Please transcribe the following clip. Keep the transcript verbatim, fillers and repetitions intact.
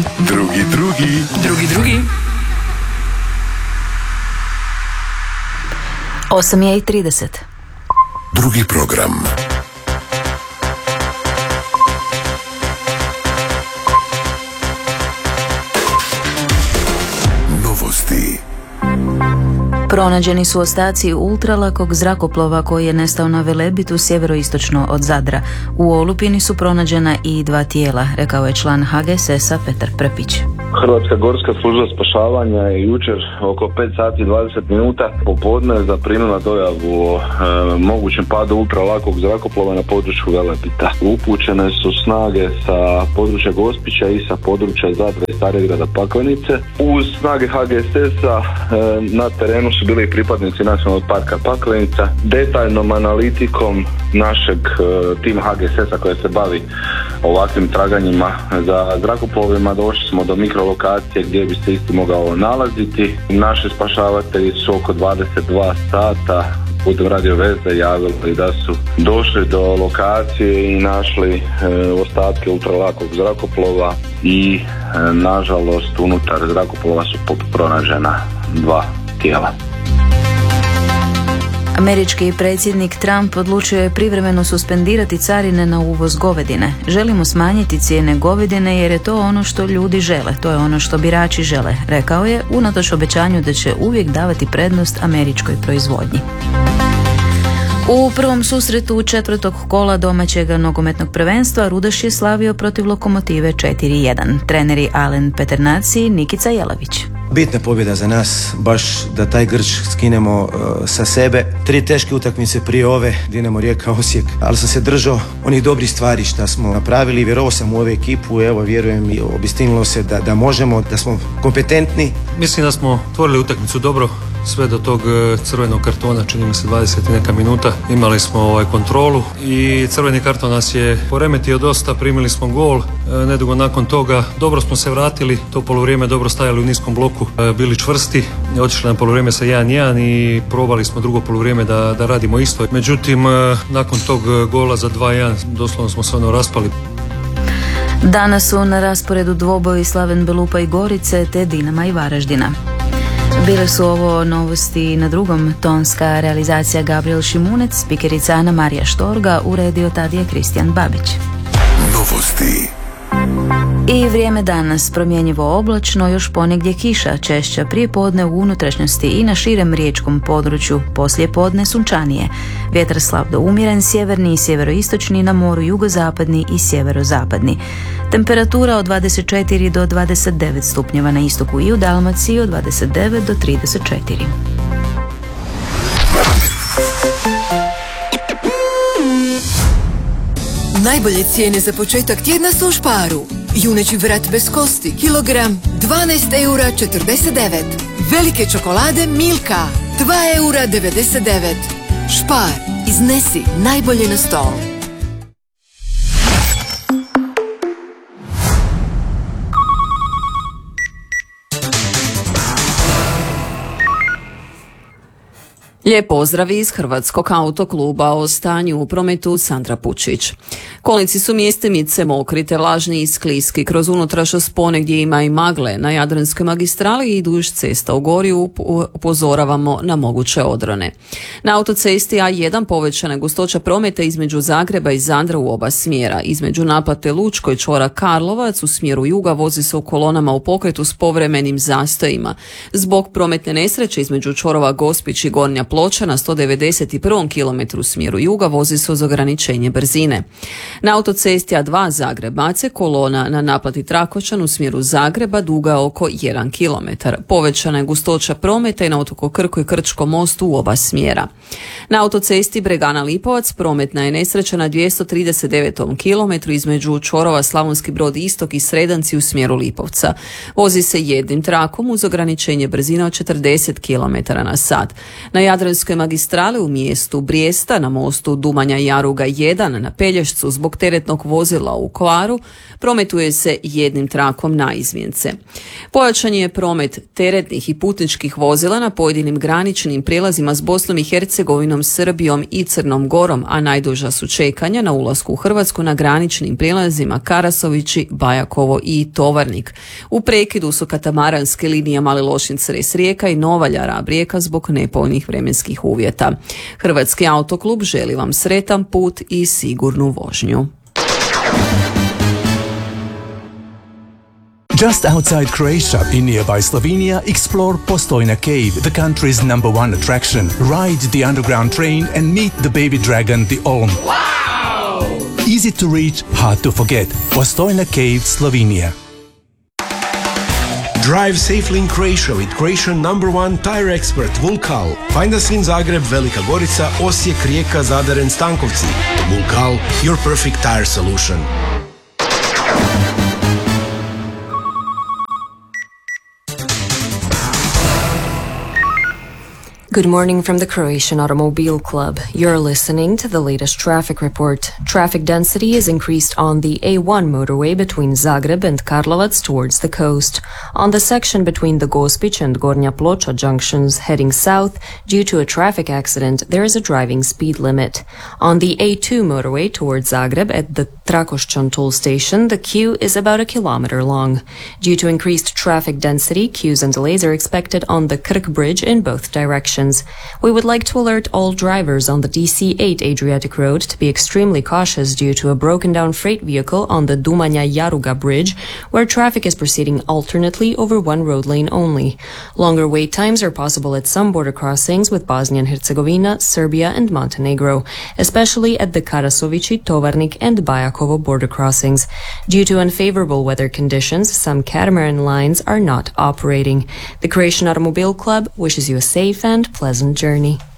Drugi, drugi. Drugi, drugi. osam je i trideset. Drugi program. Novosti. Pronađeni su ostaci ultralakog zrakoplova koji je nestao na Velebitu sjeveroistočno od Zadra. U olupini su pronađena i dva tijela, rekao je član H G S S-a Petar Prepić. Hrvatska gorska služba spašavanja je jučer oko pet sati i dvadeset minuta popodne zaprimila dojavu o e, mogućem padu ultralakog zrakoplova na području Velebita. Upućene su snage sa područja Gospića i sa područja Zadra i Starigrada Paklenice. Uz snage H G S S-a e, na terenu su bili i pripadnici Nacionalnog parka Paklenica. Detaljnom analitikom našeg e, tima H G S S-a koja se bavi ovakvim traganjima za zrakoplovima došli smo do mikrolokacije gdje bi se isti mogao nalaziti. Naši spašavatelji su oko dvadeset dva sata putem radio veze javili da su došli do lokacije i našli e, ostatke ultralakog zrakoplova i e, nažalost unutar zrakoplova su pronađena dva tijela. Američki predsjednik Trump odlučio je privremeno suspendirati carine na uvoz govedine. Želimo smanjiti cijene govedine jer je to ono što ljudi žele, to je ono što birači žele, rekao je, unatoč obećanju da će uvijek davati prednost američkoj proizvodnji. U prvom susretu četvrtog kola domaćeg nogometnog prvenstva Rudaš je slavio protiv Lokomotive četiri jedan. Treneri Alen Peternaci i Nikica Jelavić. Bitna pobjeda za nas, baš da taj grč skinemo uh, sa sebe. Tri teške utakmice prije ove, Dinamo, Rijeka, Osijek, ali sam se držao onih dobrih stvari što smo napravili. Vjerovao sam u ovu ekipu, evo vjerujem i obistinilo se da, da možemo, da smo kompetentni. Mislim da smo otvorili utakmicu dobro, sve do tog crvenog kartona, čini mi se dvadeset i neka minuta. Imali smo ovaj kontrolu i crveni karton nas je poremetio dosta, primili smo gol. Nedugo nakon toga dobro smo se vratili, to poluvrijeme dobro stajali u niskom bloku, bili čvrsti, otišli na poluvrijeme sa jedan jedan i probali smo drugo poluvrijeme da, da radimo isto. Međutim, nakon tog gola za dva jedan doslovno smo se ono raspali. Danas su na rasporedu dvoboji Slaven Belupa i Gorice te Dinama i Varaždina. Bile su ovo novosti na drugom, tonska realizacija Gabriel Šimunec, spikerica Ana Marija Štorga, uredio tad je Kristijan Babić. Novosti. I vrijeme danas promjenjivo oblačno, još ponegdje kiša, češća prije podne u unutrašnjosti i na širem riječkom području, poslije podne sunčanije. Vjetar slab do umjeren, sjeverni i sjeveroistočni, na moru jugozapadni i sjeverozapadni. Temperatura od dvadeset četiri do dvadeset devet stupnjeva na istoku i u Dalmaciji, od dvadeset devet do trideset četiri. Najbolje cijene za početak tjedna su u Sparu. Juneći vrat bez kosti, kilogram, dvanaest eura četrdeset devet. Velike čokolade Milka, dva eura devedeset devet. Spar, iznesi najbolje na stol. Lijep pozdrav iz Hrvatskog autokluba, o stanju u prometu Sandra Pučić. Kolnici su mjestimice mokri te vlažni i skliski. Kroz unutrašnjost ponegdje ima i magle. Na Jadranskoj magistrali i duž cesta u Gorju upozoravamo na moguće odrone. Na autocesti A jedan povećana gustoća prometa između Zagreba i Zadra u oba smjera. Između naplate Lučkoj čvorak Karlovac u smjeru juga vozi se u kolonama u pokretu s povremenim zastojima. Zbog prometne nesreće između čvorova Gospić i Gornja Ploča na sto devedeset prvom kilometru u smjeru juga vozi se uz ograničenje brzine. Na autocesti A dva Zagreb-Mace kolona na naplati Trakočan u smjeru Zagreba duga oko jedan kilometar. Povećana je gustoća prometa i na otoku Krku i Krčkom mostu u oba smjera. Na autocesti Bregana-Lipovac prometna je nesreća na dvjesto trideset devetom kilometru između čvorova Slavonski Brod istok i Sredanci u smjeru Lipovca. Vozi se jednim trakom uz ograničenje brzine od četrdeset kilometara na sat. Na Jadranskoj Jadranske magistrale u mjestu Brijesta na mostu Dumanja Jaruga jedan na Pelješcu zbog teretnog vozila u kvaru prometuje se jednim trakom na izmjence. Pojačan je promet teretnih i putničkih vozila na pojedinim graničnim prijelazima s Bosnom i Hercegovinom, Srbijom i Crnom Gorom, a najduža su čekanja na ulasku u Hrvatsku na graničnim prijelazima Karasovići, Bajakovo i Tovarnik. U prekidu su katamaranske linije Mali Lošinj-Cres Rijeka i Novalja Rab Rijeka zbog nepovoljnih vremenskih uvjeta. Hrvatski autoklub želi vam sretan put i sigurnu vožnju. Just outside Croatia, in nearby Slovenia, explore Postojna Cave, the country's number one attraction. Ride the underground train and meet the baby dragon, the Olm. Wow! Easy to reach, hard to forget. Postojna Cave, Slovenia. Drive safely in Croatia with Croatian number one tire expert Vulkal. Find us in Zagreb, Velika Gorica, Osijek, Rijeka, Zadar and Stankovci. Vulkal, your perfect tire solution. Good morning from the Croatian Automobile Club. You're listening to the latest traffic report. Traffic density is increased on the A one motorway between Zagreb and Karlovac towards the coast. On the section between the Gospić and Gornja Ploča junctions heading south, due to a traffic accident, there is a driving speed limit. On the A two motorway towards Zagreb at the Trakošćan toll station, the queue is about a kilometer long. Due to increased traffic density, queues and delays are expected on the Krk Bridge in both directions. We would like to alert all drivers on the D C eight Adriatic Road to be extremely cautious due to a broken down freight vehicle on the Dumanja Jaruga Bridge, where traffic is proceeding alternately over one road lane only. Longer wait times are possible at some border crossings with Bosnia and Herzegovina, Serbia and Montenegro, especially at the Karasovići, Tovarnik and Bajakovo border crossings. Due to unfavorable weather conditions, some catamaran lines are not operating. The Croatian Automobile Club wishes you a safe and pleasant journey.